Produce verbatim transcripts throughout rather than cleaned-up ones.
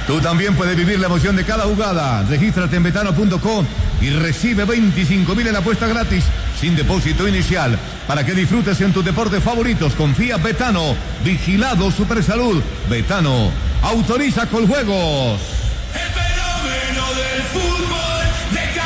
Tú también puedes vivir la emoción de cada jugada. Regístrate en betano punto com y recibe veinticinco mil en apuesta gratis, sin depósito inicial, para que disfrutes en tus deportes favoritos. Confía Betano, vigilado Supersalud. Betano, autoriza con juegos. El fenómeno del fútbol de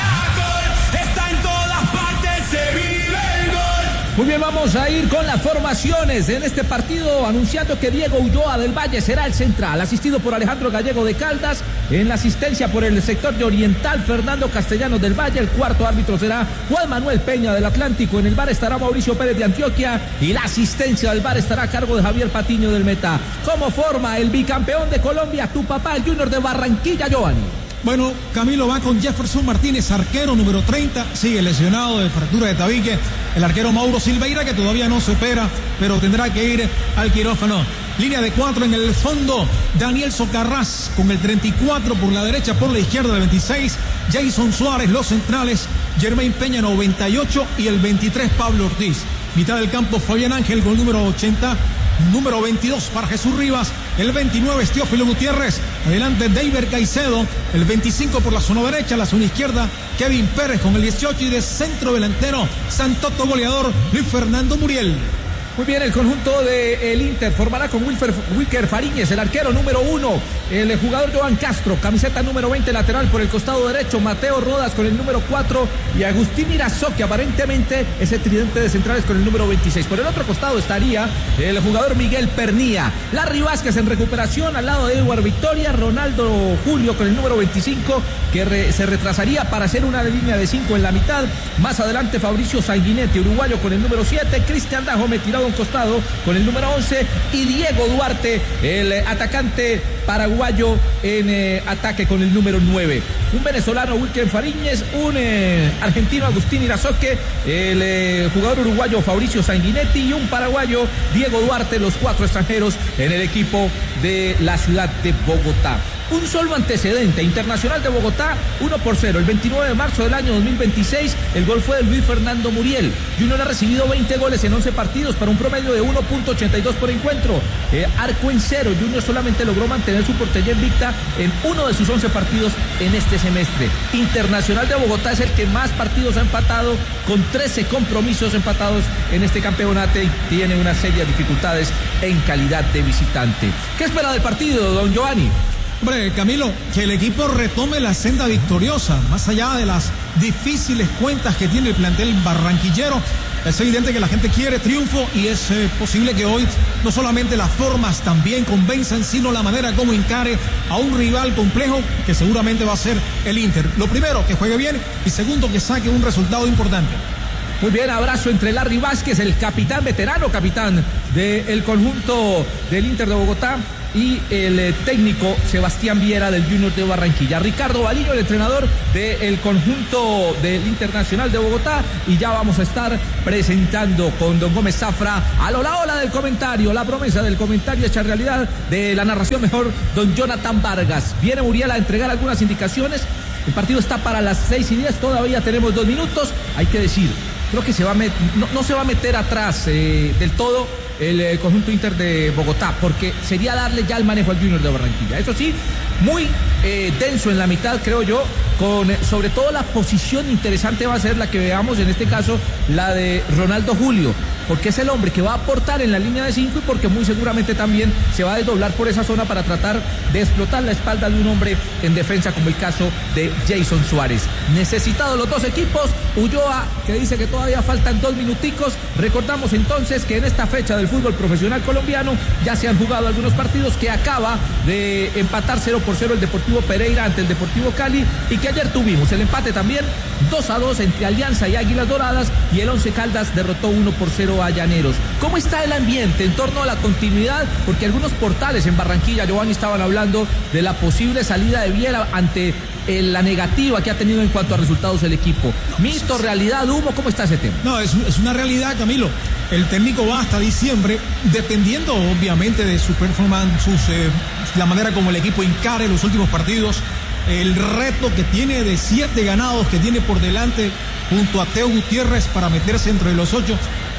Caracol está en todas partes, se vive el gol. Muy bien, vamos a ir con las formaciones en este partido, anunciando que Diego Ulloa del Valle será el central, asistido por Alejandro Gallego de Caldas. En la asistencia por el sector de Oriental, Fernando Castellanos del Valle. El cuarto árbitro será Juan Manuel Peña del Atlántico. En el V A R estará Mauricio Pérez de Antioquia, y la asistencia del V A R estará a cargo de Javier Patiño del Meta. ¿Cómo forma el bicampeón de Colombia, tu papá, el Junior de Barranquilla, Giovanni? Bueno, Camilo va con Jefferson Martínez, arquero número treinta, sigue lesionado de fractura de tabique. El arquero Mauro Silveira, que todavía no se opera, pero tendrá que ir al quirófano. Línea de cuatro en el fondo, Daniel Socarrás con el treinta y cuatro por la derecha, por la izquierda el veintiséis, Jason Suárez, los centrales, Germain Peña noventa y ocho y el veintitrés Pablo Ortiz. Mitad del campo Fabián Ángel con el número ochenta, número veintidós para Jesús Rivas, el veintinueve Teófilo Gutiérrez, adelante Deiber Caicedo, el veinticinco por la zona derecha, la zona izquierda Kevin Pérez con el dieciocho, y de centro delantero Santoto goleador Luis Fernando Muriel. Muy bien, el conjunto del Inter formará con Wilfer, Wilker Fariñez, el arquero número uno, el jugador Joan Castro, camiseta número veinte, lateral por el costado derecho, Mateo Rodas con el número cuatro, y Agustín Irazó, que aparentemente es el tridente de centrales con el número veintiséis. Por el otro costado estaría el jugador Miguel Pernía, Larry Vázquez en recuperación al lado de Eduard Victoria, Ronaldo Julio con el número veinticinco, que re, se retrasaría para hacer una línea de cinco en la mitad. Más adelante Fabricio Sanguinetti, uruguayo, con el número siete, Cristian Dajome tirado a un costado con el número once, y Diego Duarte, el atacante paraguayo, en eh, ataque con el número nueve. Un venezolano, Wilker Fariñez, un eh, argentino, Agustín Irazoque, el eh, jugador uruguayo Fabricio Sanguinetti, y un paraguayo, Diego Duarte, los cuatro extranjeros en el equipo de la ciudad de Bogotá. Un solo antecedente, Internacional de Bogotá, uno por cero. El veintinueve de marzo del año dos mil veintiséis, el gol fue de Luis Fernando Muriel. Junior ha recibido veinte goles en once partidos para un promedio de uno punto ochenta y dos por encuentro. Eh, arco en cero. Junior solamente logró mantener su portería invicta en uno de sus once partidos en este semestre. Internacional de Bogotá es el que más partidos ha empatado, con trece compromisos empatados en este campeonato, y tiene una serie de dificultades en calidad de visitante. ¿Qué espera del partido, don Giovanni? Hombre, Camilo, que el equipo retome la senda victoriosa, más allá de las difíciles cuentas que tiene el plantel barranquillero. Es evidente que la gente quiere triunfo, y es eh, posible que hoy no solamente las formas también convenzan, sino la manera como encare a un rival complejo que seguramente va a ser el Inter. Lo primero, que juegue bien, y segundo, que saque un resultado importante. Muy bien, abrazo entre Larry Vázquez, el capitán, veterano capitán del conjunto del Inter de Bogotá, y el técnico Sebastián Viera del Junior de Barranquilla. Ricardo Balillo, el entrenador del conjunto del Internacional de Bogotá, y ya vamos a estar presentando con don Gómez Zafra a la ola, ola del comentario, la promesa del comentario hecha realidad, de la narración mejor, don Jonathan Vargas. Viene Muriel a entregar algunas indicaciones. El partido está para las seis y diez, todavía tenemos dos minutos. Hay que decir, creo que se va a met- no, no se va a meter atrás eh, del todo el eh, conjunto Inter de Bogotá, porque sería darle ya el manejo al Junior de Barranquilla. Eso sí, muy eh, denso en la mitad, creo yo, con eh, sobre todo la posición interesante va a ser la que veamos, en este caso la de Ronaldo Julio, porque es el hombre que va a aportar en la línea de cinco, y porque muy seguramente también se va a desdoblar por esa zona para tratar de explotar la espalda de un hombre en defensa, como el caso de Jason Suárez. Necesitados los dos equipos, Ulloa, que dice que todavía faltan dos minuticos. Recordamos entonces que en esta fecha del fútbol profesional colombiano ya se han jugado algunos partidos, que acaba de empatar cero por cero el Deportivo Pereira ante el Deportivo Cali, y que ayer tuvimos el empate también dos a dos entre Alianza y Águilas Doradas, y el Once Caldas derrotó uno por cero a Llaneros. ¿Cómo está el ambiente en torno a la continuidad? Porque algunos portales en Barranquilla, Giovanni, estaban hablando de la posible salida de Viera ante eh, la negativa que ha tenido en cuanto a resultados el equipo. Mito, realidad, humo, ¿cómo está ese tema? No, es, es una realidad, Camilo. El técnico va hasta diciembre, dependiendo obviamente de su performance, sus, eh, la manera como el equipo encare los últimos partidos, el reto que tiene de siete ganados que tiene por delante junto a Teo Gutiérrez para meterse entre los ocho.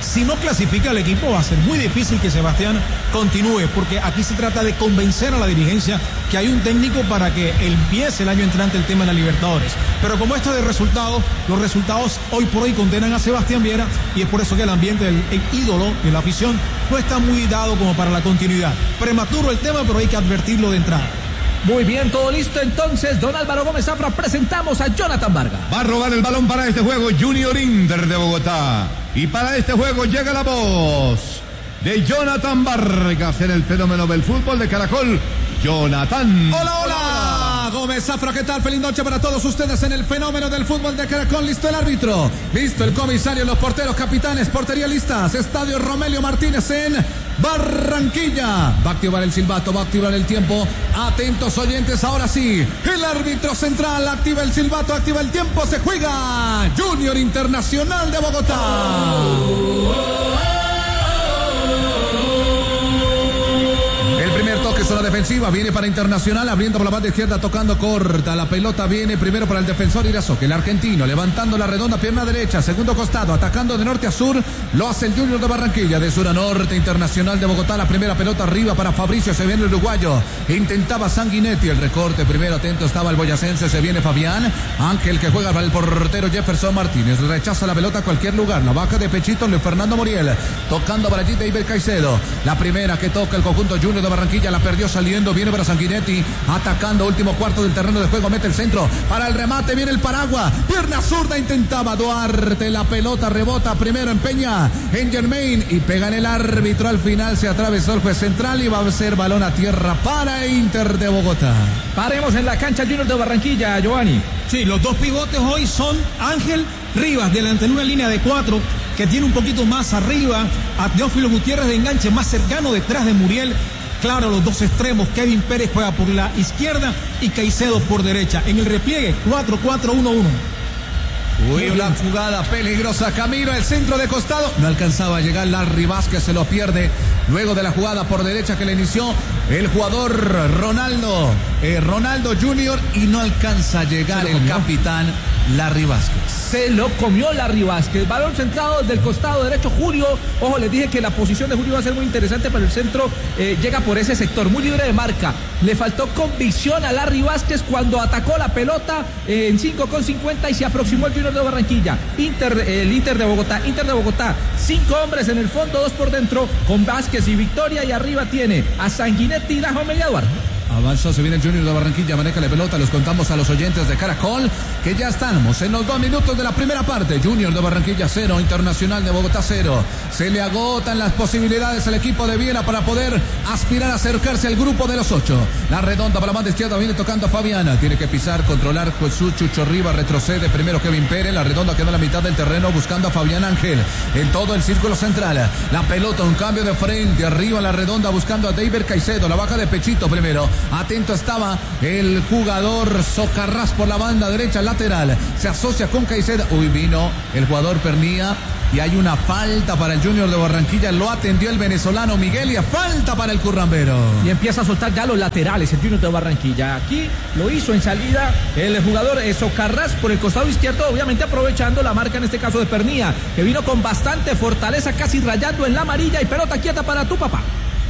Si no clasifica el equipo, va a ser muy difícil que Sebastián continúe, porque aquí se trata de convencer a la dirigencia que hay un técnico para que empiece el año entrante el tema de la Libertadores. Pero como esto de resultados, los resultados hoy por hoy condenan a Sebastián Viera, y es por eso que el ambiente del el ídolo de la afición no está muy dado como para la continuidad. Prematuro el tema, pero hay que advertirlo de entrada. Muy bien, todo listo entonces, don Álvaro Gómez Zafra, presentamos a Jonathan Vargas. Va a robar el balón para este juego Junior Inter de Bogotá. Y para este juego llega la voz de Jonathan Vargas en el fenómeno del fútbol de Caracol. Jonathan. Hola, hola. Gómez Zafra, ¿qué tal? Feliz noche para todos ustedes en el fenómeno del fútbol de Caracol. Listo el árbitro, listo el comisario, los porteros, capitanes, portería listas. Estadio Romelio Martínez en Barranquilla. Va a activar el silbato, va a activar el tiempo. Atentos oyentes, ahora sí. El árbitro central activa el silbato, activa el tiempo. Se juega Junior Internacional de Bogotá. Toque zona defensiva, viene para Internacional, abriendo por la banda izquierda, tocando corta, la pelota viene primero para el defensor Irazoque, el argentino, levantando la redonda pierna derecha, segundo costado, atacando de norte a sur, lo hace el Junior de Barranquilla, de sur a norte, Internacional de Bogotá, la primera pelota arriba para Fabricio, se viene el uruguayo, intentaba Sanguinetti, el recorte primero, atento estaba el boyacense, se viene Fabián, Ángel que juega para el portero Jefferson Martínez, rechaza la pelota a cualquier lugar, la baja de pechito Luis Fernando Muriel, tocando para allí David Caicedo, la primera que toca el conjunto Junior de Barranquilla, la perdió saliendo, viene para Sanguinetti, atacando, último cuarto del terreno de juego, mete el centro, para el remate, viene el Paragua, pierna zurda, intentaba Duarte, la pelota rebota, primero empeña en Germain y pega en el árbitro, al final se atravesó el juez central y va a ser balón a tierra para Inter de Bogotá. Paremos en la cancha Junior de Barranquilla, Giovanni. Sí, los dos pivotes hoy son Ángel Rivas, delante en una línea de cuatro, que tiene un poquito más arriba a Teófilo Gutiérrez de enganche, más cercano detrás de Muriel. Claro, los dos extremos, Kevin Pérez juega por la izquierda y Caicedo por derecha. En el repliegue, cuatro cuatro uno uno. Uy, una jugada peligrosa, Camilo, el centro de costado, no alcanzaba a llegar Larry Vázquez, se lo pierde luego de la jugada por derecha que le inició el jugador Ronaldo, eh, Ronaldo Junior, y no alcanza a llegar el capitán Larry Vázquez. Se lo comió Larry Vázquez, balón centrado desde el costado derecho, Julio, ojo, les dije que la posición de Julio va a ser muy interesante, pero el centro eh, llega por ese sector, muy libre de marca, le faltó convicción a Larry Vázquez cuando atacó la pelota eh, en cinco con cincuenta y se aproximó el Junior de Barranquilla, Inter, eh, el Inter de Bogotá, Inter de Bogotá, cinco hombres en el fondo, dos por dentro, con Vázquez y Victoria, y arriba tiene a Sanguinetti y Dajo Mediaduar. Avanzó, se viene el Junior de Barranquilla, maneja la pelota, los contamos a los oyentes de Caracol, que ya estamos en los dos minutos de la primera parte. Junior de Barranquilla cero, Internacional de Bogotá cero. Se le agotan las posibilidades al equipo de Viera para poder aspirar a acercarse al grupo de los ocho. La redonda para la banda izquierda, viene tocando a Fabiana, tiene que pisar, controlar Jesús Chucho Rivas, retrocede primero Kevin Pérez, la redonda queda en la mitad del terreno buscando a Fabián Ángel, en todo el círculo central. La pelota, un cambio de frente, arriba la redonda buscando a David Caicedo, la baja de pechito primero. Atento estaba el jugador Socarrás por la banda derecha lateral. Se asocia con Caicedo. Uy, vino el jugador Pernía. Y hay una falta para el Junior de Barranquilla. Lo atendió el venezolano Miguel. Y falta para el currambero. Y empieza a soltar ya los laterales el Junior de Barranquilla. Aquí lo hizo en salida el jugador Socarrás por el costado izquierdo. Obviamente aprovechando la marca en este caso de Pernía, que vino con bastante fortaleza, casi rayando en la amarilla. Y pelota quieta para tu papá.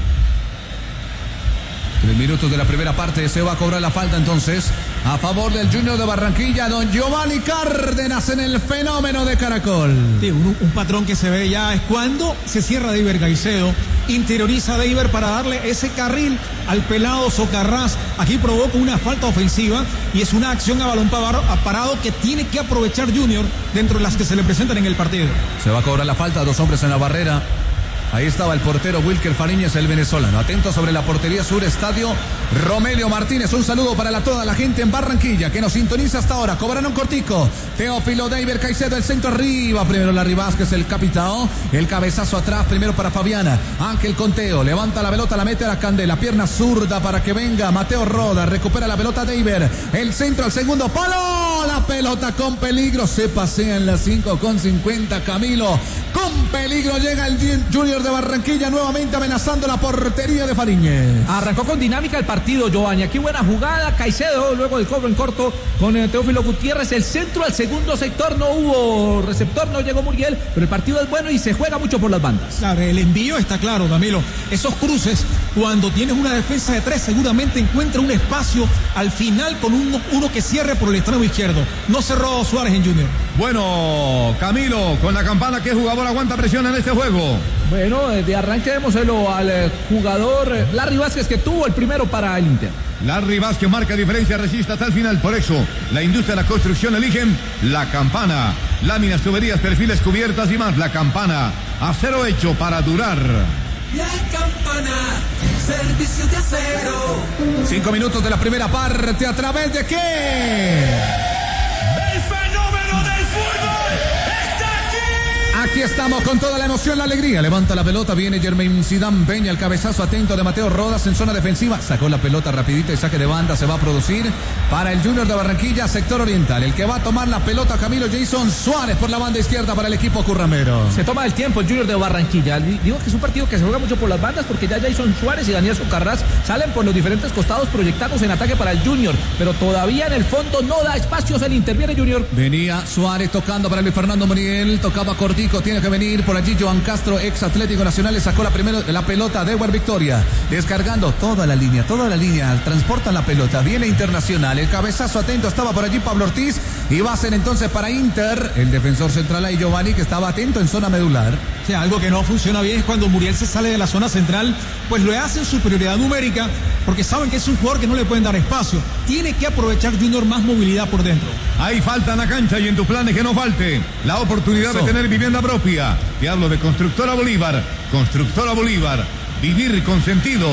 Tres minutos de la primera parte, se va a cobrar la falta entonces a favor del Junior de Barranquilla, don Giovanni Cárdenas en el fenómeno de Caracol. Sí, un, un patrón que se ve ya es cuando se cierra David Caicedo, interioriza a David para darle ese carril al pelado Socarrás. Aquí provoca una falta ofensiva y es una acción a balón parado que tiene que aprovechar Junior dentro de las que se le presentan en el partido. Se va a cobrar la falta, dos hombres en la barrera. Ahí estaba el portero Wilker Fariñez, el venezolano. Atento sobre la portería sur, estadio Romelio Martínez. Un saludo para la, toda la gente en Barranquilla que nos sintoniza hasta ahora. Cobraron cortico. Teófilo David Caicedo, el centro arriba. Primero Larry Vázquez, el capitán. El cabezazo atrás, primero para Fabiana. Ángel Conteo, levanta la pelota, la mete a la candela. Pierna zurda para que venga Mateo Roda. Recupera la pelota David. El centro al segundo palo. La pelota con peligro. Se pasea en las cinco con cincuenta. Camilo. Con peligro llega el Junior Junior de Barranquilla nuevamente amenazando la portería de Fariñez. Arrancó con dinámica el partido, Giovanni. Aquí buena jugada, Caicedo, luego del cobro en corto con eh, Teófilo Gutiérrez. El centro al segundo sector, no hubo receptor, no llegó Muriel, pero el partido es bueno y se juega mucho por las bandas. Claro, el envío está claro, Camilo. Esos cruces, cuando tienes una defensa de tres, seguramente encuentra un espacio al final con uno, uno que cierre por el extremo izquierdo. No cerró Suárez en Junior. Bueno, Camilo, con la campana, ¿qué jugador aguanta presión en este juego? Bueno, de arranque démoselo al eh, jugador eh, Larry Vázquez, que tuvo el primero para el Inter. Larry Vázquez marca diferencia, resiste hasta el final. Por eso, la industria de la construcción eligen la campana. Láminas, tuberías, perfiles, cubiertas y más. La campana, acero hecho para durar. La campana, servicio de acero. Cinco minutos de la primera parte. ¿A través de qué? El fenómeno del fútbol está aquí. Aquí estamos con toda la emoción, la alegría. Levanta la pelota, viene Jermaine Zidane Peña, el cabezazo atento de Mateo Rodas en zona defensiva. Sacó la pelota rapidita y saque de banda se va a producir para el Junior de Barranquilla, sector oriental. El que va a tomar la pelota, Camilo, Jason Suárez por la banda izquierda para el equipo curramero. Se toma el tiempo el Junior de Barranquilla. Digo que es un partido que se juega mucho por las bandas porque ya Jason Suárez y Daniel Socarrás salen por los diferentes costados proyectados en ataque para el Junior, pero todavía en el fondo no da espacios, el interviene Junior. Venía Suárez tocando para Luis Fernando Muriel, tocaba Cortico, tiene que venir por allí Joan Castro, ex Atlético Nacional, le sacó la primera la pelota de Edward Victoria, descargando toda la línea, toda la línea, transportan la pelota, viene Internacional, el cabezazo atento, estaba por allí Pablo Ortiz, y va a ser entonces para Inter, el defensor central ahí Giovanni, que estaba atento en zona medular. O sea, algo que no funciona bien es cuando Muriel se sale de la zona central, pues lo hacen superioridad numérica, porque saben que es un jugador que no le pueden dar espacio. Tiene que aprovechar Junior más movilidad por dentro. Hay falta en la cancha y en tus planes que no falte la oportunidad Eso. de tener vivienda propia. Te hablo de Constructora Bolívar. Constructora Bolívar. Vivir con sentido.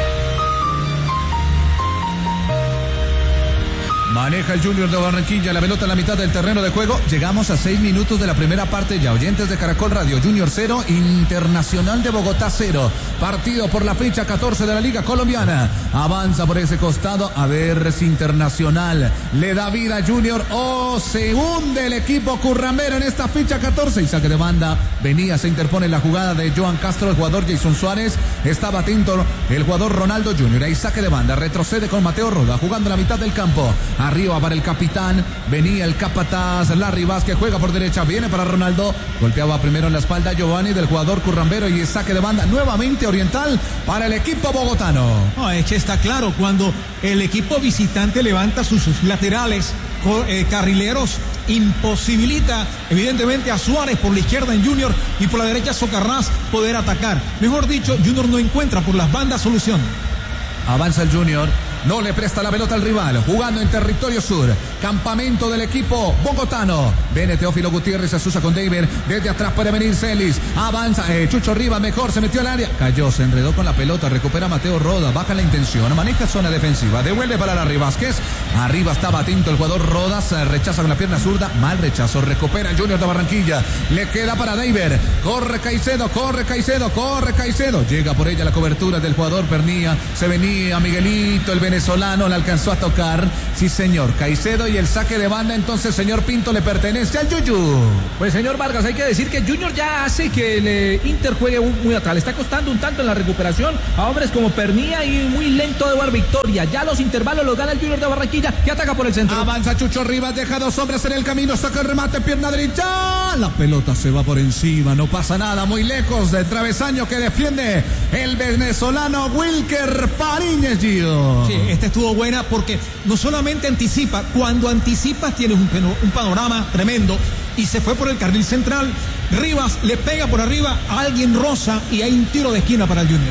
Maneja el Junior de Barranquilla, la pelota en la mitad del terreno de juego. Llegamos a seis minutos de la primera parte ya. Oyentes de Caracol Radio, Junior cero, Internacional de Bogotá cero. Partido por la fecha catorce de la Liga Colombiana. Avanza por ese costado. A ver si Internacional le da vida a Junior o se hunde el equipo curramero en esta fecha catorce. Y saque de banda. Venía, se interpone la jugada de Joan Castro, el jugador Jason Suárez. Estaba atento el jugador Ronaldo Junior. Ahí saque de banda. Retrocede con Mateo Roda, jugando en la mitad del campo. Arriba para el capitán, venía el capataz Larry Vázquez, juega por derecha, viene para Ronaldo, golpeaba primero en la espalda Giovanni del jugador currambero y saque de banda nuevamente oriental para el equipo bogotano. No, es que está claro, cuando el equipo visitante levanta sus, sus laterales, eh, carrileros, imposibilita evidentemente a Suárez por la izquierda en Junior y por la derecha Socarrás poder atacar. Mejor dicho, Junior no encuentra por las bandas solución. Avanza el Junior. No le presta la pelota al rival, jugando en territorio sur, campamento del equipo bogotano. Viene Teófilo Gutiérrez, se asusa con David, desde atrás puede venir Celis, avanza, eh, Chucho Rivas mejor, se metió al área, cayó, se enredó con la pelota, recupera Mateo Roda, baja la intención, maneja zona defensiva, devuelve para Larry Vázquez, arriba estaba atento el jugador Rodas, rechaza con la pierna zurda, mal rechazo, recupera el Junior de Barranquilla, le queda para David, corre Caicedo, corre Caicedo, corre Caicedo, llega por ella la cobertura del jugador Pernía, se venía Miguelito, el venezolano, le alcanzó a tocar, sí señor, Caicedo, y el saque de banda entonces, señor Pinto, le pertenece al Yuyu. Pues señor Vargas, hay que decir que Junior ya hace que el eh, Inter juegue muy atrás, le está costando un tanto en la recuperación a hombres como Pernía y muy lento de Eduardo Victoria, ya los intervalos los gana el Junior de Barranquilla, que ataca por el centro. Avanza Chucho Rivas, deja dos hombres en el camino, saca el remate, pierna derecha, la pelota se va por encima, no pasa nada, muy lejos del travesaño que defiende el venezolano Wilker Fariñez, Gio. Sí, esta estuvo buena porque no solamente anticipa, cuando anticipas tienes un, un panorama tremendo y se fue por el carril central, Rivas le pega por arriba a alguien rosa y hay un tiro de esquina para el Junior.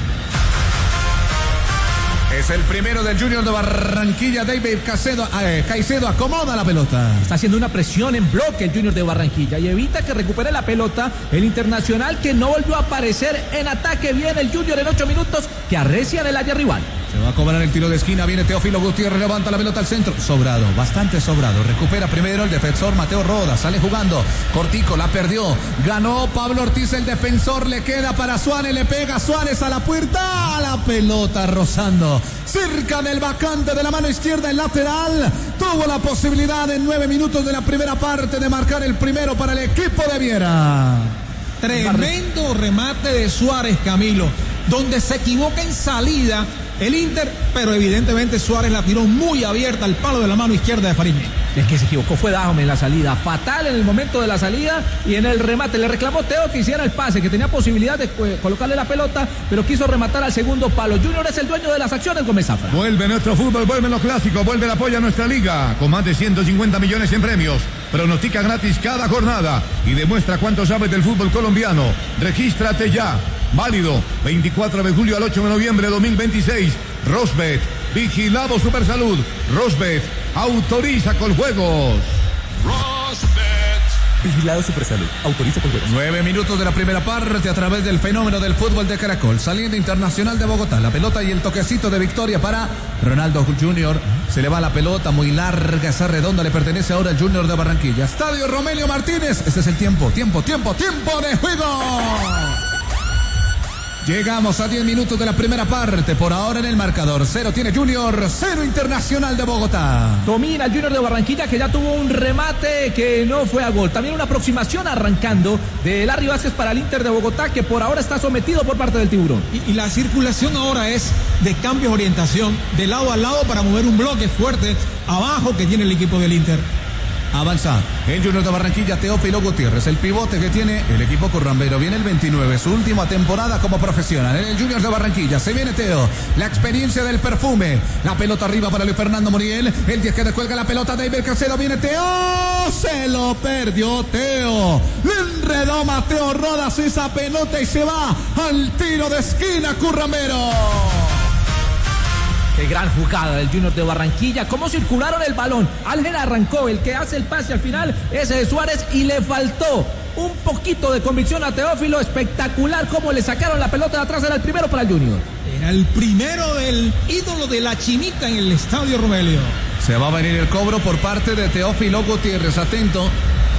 Es el primero del Junior de Barranquilla, David Caicedo, eh, Caicedo acomoda la pelota. Está haciendo una presión en bloque el Junior de Barranquilla y evita que recupere la pelota el Internacional, que no volvió a aparecer en ataque. Viene el Junior en ocho minutos, que arrecia en el área rival. Se va a cobrar el tiro de esquina, viene Teófilo Gutiérrez, levanta la pelota al centro, sobrado, bastante sobrado, recupera primero el defensor Mateo Roda, sale jugando, Cortico la perdió, ganó Pablo Ortiz el defensor, le queda para Suárez, le pega Suárez a la puerta, a la pelota rozando, cerca del vacante de la mano izquierda, el lateral, tuvo la posibilidad en nueve minutos de la primera parte de marcar el primero para el equipo de Viera. Tremendo remate de Suárez, Camilo, donde se equivoca en salida el Inter, pero evidentemente Suárez la tiró muy abierta al palo de la mano izquierda de Fariñez. El que se equivocó fue Dajome en la salida, fatal en el momento de la salida y en el remate. Le reclamó Teo que hiciera el pase, que tenía posibilidad de eh, colocarle la pelota, pero quiso rematar al segundo palo. Junior es el dueño de las acciones, Gómez Zafra. Vuelve nuestro fútbol, vuelven los clásicos, vuelve el apoyo a nuestra liga, con más de ciento cincuenta millones en premios. Pronostica gratis cada jornada y demuestra cuánto sabes del fútbol colombiano. Regístrate ya. Válido veinticuatro de julio al ocho de noviembre de dos mil veintiséis. Rosbet, vigilado Supersalud. Rosbet, autoriza con juegos. Rosbet. Vigilado Supersalud, autoriza con juegos. Nueve minutos de la primera parte a través del fenómeno del fútbol de Caracol. Saliendo Internacional de Bogotá. La pelota y el toquecito de victoria para Ronaldo Junior. Se le va la pelota muy larga, esa redonda le pertenece ahora al Junior de Barranquilla. Estadio Romelio Martínez. Este es el tiempo, tiempo, tiempo, tiempo de juego. Llegamos a diez minutos de la primera parte. Por ahora en el marcador. Cero tiene Junior, cero Internacional de Bogotá. Domina el Junior de Barranquilla, que ya tuvo un remate que no fue a gol. También una aproximación arrancando de Larry Vázquez para el Inter de Bogotá, que por ahora está sometido por parte del Tiburón. Y, y la circulación ahora es de cambios de orientación, de lado a lado para mover un bloque fuerte abajo que tiene el equipo del Inter. Avanza el Junior de Barranquilla, Teófilo Gutiérrez, el pivote que tiene el equipo currambero. Viene el veintinueve, su última temporada como profesional en el Junior de Barranquilla. Se viene Teo, la experiencia del perfume. La pelota arriba para Luis Fernando Muriel. El diez que descuelga la pelota, David Caicedo. Viene Teo, se lo perdió Teo. Le enredó Mateo Rodas esa pelota y se va al tiro de esquina currambero. Qué gran jugada del Junior de Barranquilla. Cómo circularon el balón. Ángel arrancó, el que hace el pase al final, ese de Suárez, y le faltó un poquito de convicción a Teófilo. Espectacular cómo le sacaron la pelota de atrás. Era el primero para el Junior. Era el primero del ídolo de la chinita en el Estadio Romelio. Se va a venir el cobro por parte de Teófilo Gutiérrez. Atento.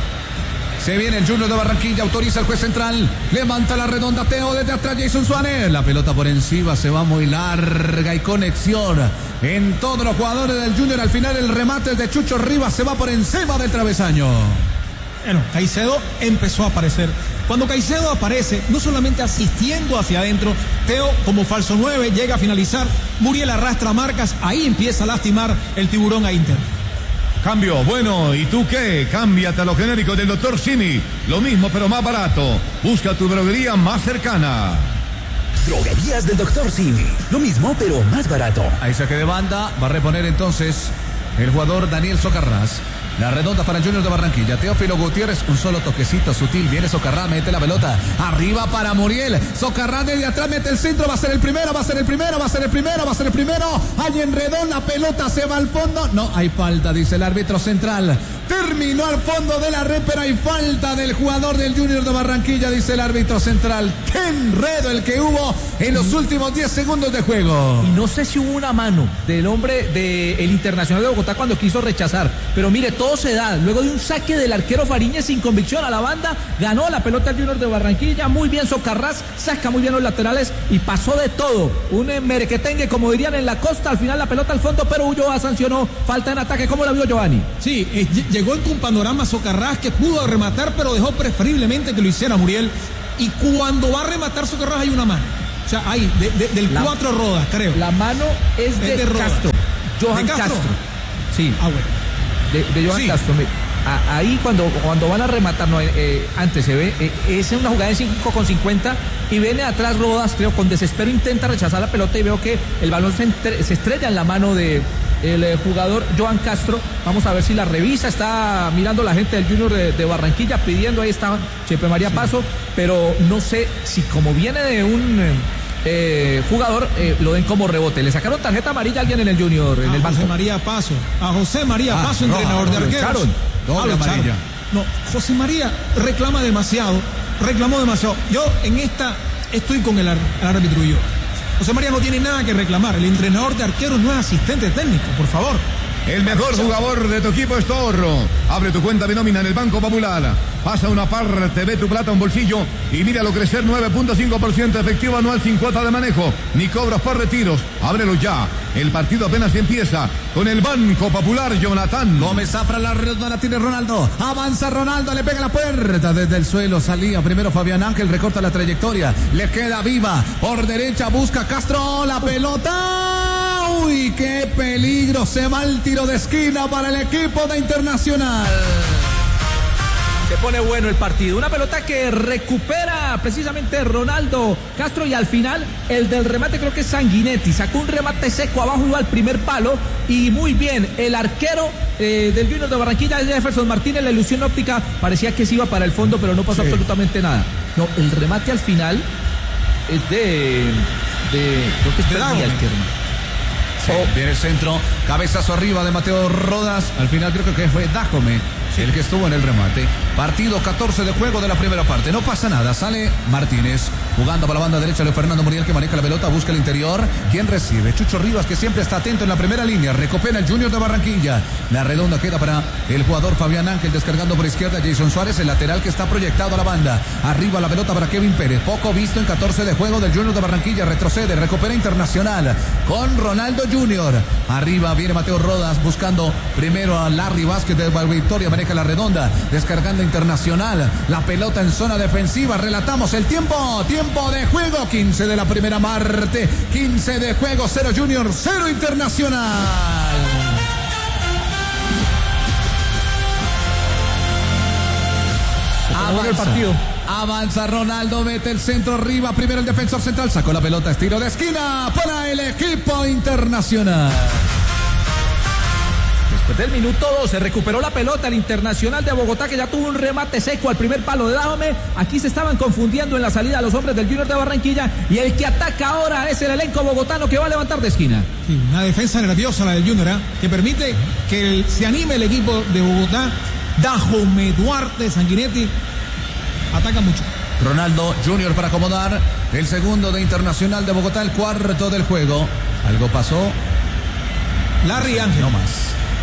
Se viene el Junior de Barranquilla, autoriza el juez central, levanta la redonda, Teo desde atrás, Jason Suárez, la pelota por encima, se va muy larga y conexión en todos los jugadores del Junior. Al final el remate de Chucho Rivas se va por encima del travesaño. Bueno, Caicedo empezó a aparecer. Cuando Caicedo aparece, no solamente asistiendo hacia adentro, Teo como falso nueve llega a finalizar, Muriel arrastra marcas, ahí empieza a lastimar el Tiburón a Inter. Cambio, bueno, ¿y tú qué? Cámbiate a los genéricos del doctor Simi. Lo mismo pero más barato. Busca tu droguería más cercana. Droguerías del doctor Simi. Lo mismo pero más barato. Ahí saque de banda, va a reponer entonces el jugador Daniel Socarrás. La redonda para el Junior de Barranquilla. Teófilo Gutiérrez, un solo toquecito sutil. Viene Socarrás, mete la pelota. Arriba para Muriel. Socarrás desde atrás, mete el centro. Va a ser el primero, va a ser el primero, va a ser el primero, va a ser el primero. Hay enredó, la pelota se va al fondo. No, hay falta, dice el árbitro central. Terminó al fondo de la red, pero hay falta del jugador del Junior de Barranquilla, dice el árbitro central. ¡Qué enredo el que hubo en los últimos diez segundos de juego! Y no sé si hubo una mano del hombre del Internacional de Bogotá cuando quiso rechazar. Pero mire, todo se da. Luego de un saque del arquero Fariñez sin convicción a la banda, ganó la pelota el Junior de Barranquilla. Muy bien Socarrás, saca muy bien los laterales y pasó de todo. Un merequetengue, como dirían en la costa. Al final la pelota al fondo, pero Ulloa sancionó falta en ataque. ¿Cómo la vio Giovanni? Sí, eh, llegó en un panorama Socarrás que pudo rematar, pero dejó preferiblemente que lo hiciera Muriel. Y cuando va a rematar Socarrás hay una mano. O sea, hay de, de, del la, cuatro Rodas, creo. La mano es de, es de Castro. Johan ¿De Castro? Castro. Sí. Ah, bueno. De, de Johan sí. Castro. A, ahí cuando, cuando van a rematar, no, eh, antes se ve, eh, es una jugada de cinco con cincuenta y viene atrás Rodas, creo, con desespero intenta rechazar la pelota y veo que el balón se, entre, se estrella en la mano de el eh, jugador Johan Castro. Vamos a ver si la revisa, está mirando la gente del Junior de, de Barranquilla pidiendo, ahí está Chepe María sí. Paso, pero no sé si como viene de un eh, jugador eh, lo den como rebote. Le sacaron tarjeta amarilla a alguien en el Junior, en a el banco. José María Paso, a José María ah, Paso, no, entrenador no, de arqueros. Doble amarilla. No, José María reclama demasiado, reclamó demasiado. Yo en esta estoy con el, ar, el árbitro y yo. José María no tiene nada que reclamar. El entrenador de arqueros no es asistente técnico, por favor. El mejor jugador de tu equipo es Torro. Abre tu cuenta de nómina en el Banco Popular. Pasa una parte de tu plata a un bolsillo y míralo crecer nueve punto cinco por ciento efectivo anual sin cuota de manejo ni cobros por retiros. Ábrelo ya. El partido apenas empieza con el Banco Popular. Jonathan Gómez Zafra, la redonda la tiene Ronaldo. Avanza Ronaldo, le pega la puerta desde el suelo. Salía primero Fabián Ángel, recorta la trayectoria. Le queda viva. Por derecha busca Castro la pelota. Uy, qué peligro. Se va el tiro de esquina para el equipo de Internacional. Se pone bueno el partido. Una pelota que recupera precisamente Ronaldo Castro y al final el del remate creo que es Sanguinetti. Sacó un remate seco abajo, iba al primer palo y muy bien. El arquero eh, del Junior de Barranquilla, Jefferson Martínez, la ilusión óptica parecía que se iba para el fondo, pero no pasó sí. absolutamente nada. No, el remate al final es de... de creo que es de Daniel Kerman. Sí, oh. Viene el centro, cabezazo arriba de Mateo Rodas. Al final creo que fue Dájome sí. el que estuvo en el remate. Partido catorce de juego de la primera parte. No pasa nada, sale Martínez jugando para la banda derecha de Fernando Muriel, que maneja la pelota, busca el interior. ¿Quién recibe? Chucho Rivas, que siempre está atento en la primera línea. Recupera el Junior de Barranquilla. La redonda queda para el jugador Fabián Ángel, descargando por izquierda Jason Suárez, el lateral que está proyectado a la banda. Arriba la pelota para Kevin Pérez. Poco visto en catorce de juego del Junior de Barranquilla. Retrocede, recupera Internacional con Ronaldo Junior. Arriba viene Mateo Rodas buscando primero a Larry Vázquez de Victoria, maneja la redonda, descargando Internacional. La pelota en zona defensiva. Relatamos el tiempo. Tiempo de juego. quince de la primera parte. quince de juego. cero Junior, cero Internacional. Avanza el partido. Avanza Ronaldo, mete el centro arriba. Primero el defensor central. Sacó la pelota. Estilo de esquina para el equipo Internacional. Después del minuto dos se recuperó la pelota el Internacional de Bogotá, que ya tuvo un remate seco al primer palo de Dájome. Aquí se estaban confundiendo en la salida los hombres del Junior de Barranquilla y el que ataca ahora es el elenco bogotano que va a levantar de esquina. Sí, una defensa nerviosa la del Junior, ¿eh? que permite que el, se anime el equipo de Bogotá. Dájome, Duarte, Sanguinetti ataca mucho. Ronaldo Junior para acomodar el segundo de Internacional de Bogotá, el cuarto del juego. Algo pasó. Larry Ángel. No más.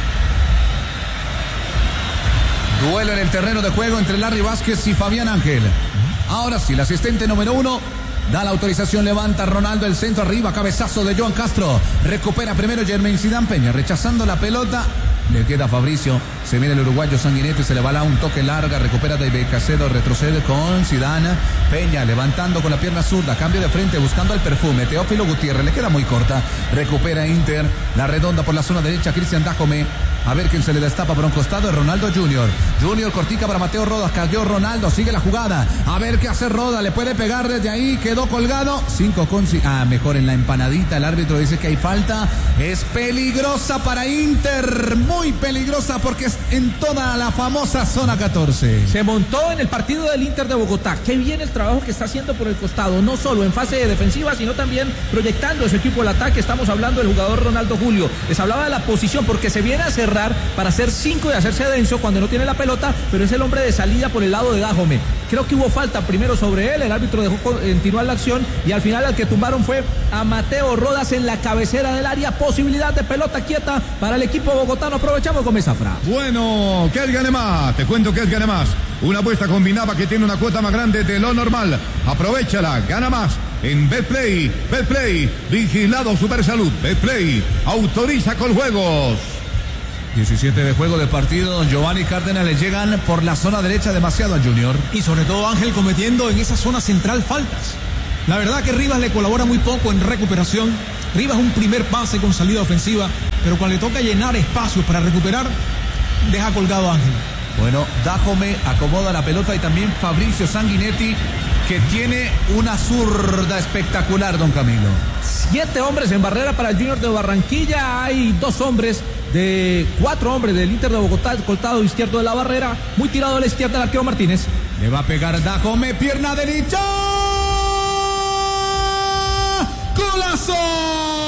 Duelo en el terreno de juego entre Larry Vázquez y Fabián Ángel. Ahora sí, el asistente número uno da la autorización, levanta Ronaldo el centro arriba, cabezazo de Joan Castro. Recupera primero Germain Zidane Peña, rechazando la pelota. Le queda Fabricio, se viene el uruguayo Sanguinetti, se le va a un toque larga, recupera David Cacedo, retrocede con Zidane Peña, levantando con la pierna zurda, cambio de frente, buscando el perfume, Teófilo Gutiérrez, le queda muy corta, recupera Inter, la redonda por la zona derecha, Cristian Dájome, a ver quién se le destapa por un costado, es Ronaldo Junior, Junior cortica para Mateo Rodas, cayó Ronaldo, sigue la jugada, a ver qué hace Rodas, le puede pegar desde ahí, quedó colgado, cinco con, ah, mejor en la empanadita, el árbitro dice que hay falta, es peligrosa para Inter, muy peligrosa porque es en toda la famosa zona catorce. Se montó en el partido del Inter de Bogotá. Qué bien el trabajo que está haciendo por el costado, no solo en fase defensiva, sino también proyectando ese equipo al ataque. Estamos hablando del jugador Ronaldo Julio. Les hablaba de la posición porque se viene a cerrar para hacer cinco y hacerse denso cuando no tiene la pelota, pero es el hombre de salida por el lado de Dájome. Creo que hubo falta primero sobre él, el árbitro dejó continuar la acción y al final al que tumbaron fue a Mateo Rodas en la cabecera del área. Posibilidad de pelota quieta para el equipo bogotano. Aprovechamos con Zafra. Bueno, que él gane más. Te cuento que él gane más. Una apuesta combinada que tiene una cuota más grande de lo normal. Aprovechala, gana más en Betplay. Betplay, vigilado Supersalud. Betplay, autoriza con juegos. diecisiete de juego de partido. Giovanni Cárdenas le llegan por la zona derecha demasiado a Junior. Y sobre todo Ángel cometiendo en esa zona central faltas. La verdad que Rivas le colabora muy poco en recuperación. Rivas un primer pase con salida ofensiva, pero cuando le toca llenar espacios para recuperar, deja colgado a Ángel. Bueno, Dájome acomoda la pelota y también Fabricio Sanguinetti, que tiene una zurda espectacular, don Camilo. Siete hombres en barrera para el Junior de Barranquilla. Hay dos hombres de cuatro hombres del Inter de Bogotá, escoltado izquierdo de la barrera, muy tirado a la izquierda el arquero Martínez. Le va a pegar Dájome, pierna derecha. ¡Golazo!